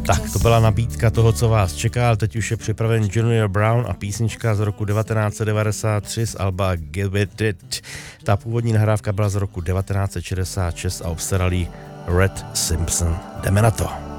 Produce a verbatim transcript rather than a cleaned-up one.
Tak, to byla nabídka toho, co vás čeká, ale teď už je připraven Junior Brown a písnička z roku devatenáct set devadesát tři z alba Give It. Ta původní nahrávka byla z roku devatenáct set šedesát šest a obstaral jí Red Simpson. Jdeme na to.